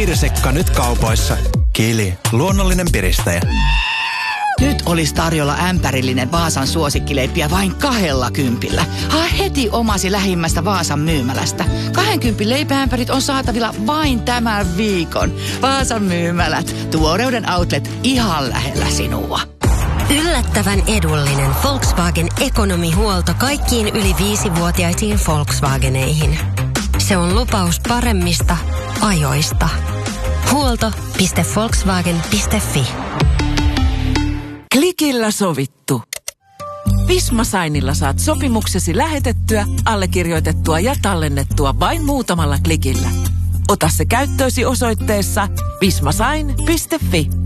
Piirisekka nyt kaupoissa. Kili, luonnollinen piristäjä. Nyt olisi tarjolla ämpärillinen Vaasan suosikkileippiä vain 20. Hae heti omasi lähimmästä Vaasan myymälästä. 20 leipäämpärit on saatavilla vain tämän viikon. Vaasan myymälät. Tuoreuden outlet ihan lähellä sinua. Yllättävän edullinen Volkswagen ekonomihuolto kaikkiin yli 5-vuotiaisiin Volkswageneihin. Se on lupaus paremmista ajoista. Huolto.volkswagen.fi. Klikillä sovittu. Visma Signilla saat sopimuksesi lähetettyä, allekirjoitettua ja tallennettua vain muutamalla klikillä. Ota se käyttöösi osoitteessa vismasign.fi.